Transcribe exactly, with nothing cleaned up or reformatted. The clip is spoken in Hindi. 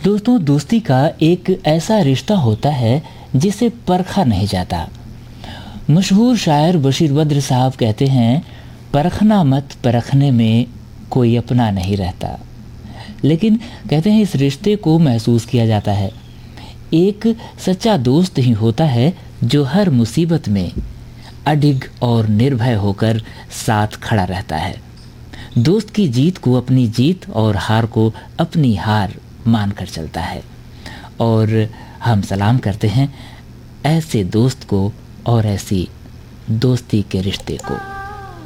दोस्तों, दोस्ती का एक ऐसा रिश्ता होता है जिसे परखा नहीं जाता। मशहूर शायर बशीर बद्र साहब कहते हैं, परखना मत, परखने में कोई अपना नहीं रहता। लेकिन कहते हैं इस रिश्ते को महसूस किया जाता है। एक सच्चा दोस्त ही होता है जो हर मुसीबत में अडिग और निर्भय होकर साथ खड़ा रहता है। दोस्त की जीत को अपनी जीत और हार को अपनी हार मानकर चलता है। और हम सलाम करते हैं ऐसे दोस्त को और ऐसी दोस्ती के रिश्ते को।